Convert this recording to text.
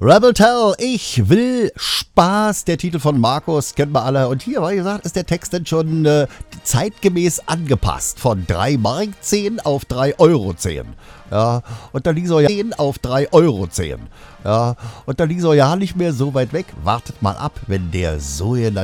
Rebel Tell, ich will Spaß, der Titel von Markus, kennen wir alle. Und hier, wie gesagt, ist der Text denn schon zeitgemäß angepasst. Von 3 Mark 10 auf 3 Euro 10. Ja, und dann liegt so 10 auf 3 Euro 10. Ja, und dann liegt so ja nicht mehr so weit weg. Wartet mal ab, wenn der sogenannte